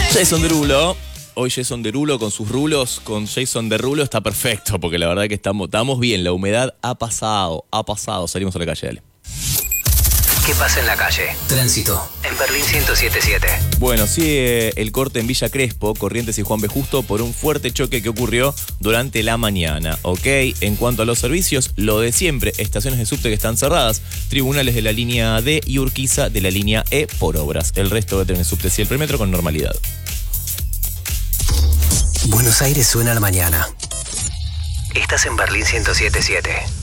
Jason Derulo. Hoy Jason Derulo con sus rulos, con Jason Derulo está perfecto, porque la verdad que estamos bien, la humedad ha pasado, salimos a la calle, dale. ¿Qué pasa en la calle? Tránsito. En Berlín 107.7. Bueno, sigue el corte en Villa Crespo, Corrientes y Juan B. Justo por un fuerte choque que ocurrió durante la mañana, ¿ok? En cuanto a los servicios, lo de siempre, estaciones de subte que están cerradas, tribunales de la línea D y Urquiza de la línea E por obras. El resto de trenes subte y el premetro con normalidad. Buenos Aires suena a la mañana. Estás en Berlín 107.7.